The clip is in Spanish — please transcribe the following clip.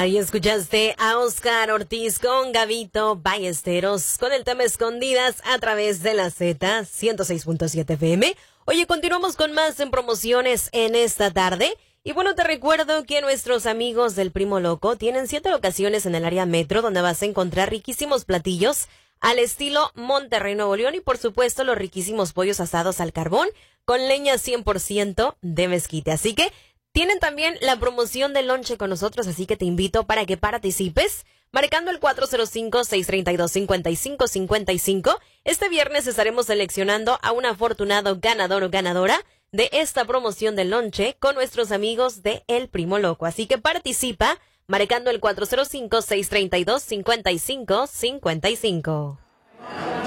Ahí escuchaste a Oscar Ortiz con Gabito Ballesteros con el tema Escondidas a través de la Z 106.7 FM. Oye, continuamos con más en promociones en esta tarde. Y bueno, te recuerdo que nuestros amigos del Primo Loco tienen 7 locaciones en el área metro donde vas a encontrar riquísimos platillos al estilo Monterrey, Nuevo León y por supuesto los riquísimos pollos asados al carbón con leña 100% de mezquite. Así que tienen también la promoción de lonche con nosotros, así que te invito para que participes marcando el 405-632-5555. Este viernes estaremos seleccionando a un afortunado ganador o ganadora de esta promoción de lonche con nuestros amigos de El Primo Loco. Así que participa marcando el 405-632-5555.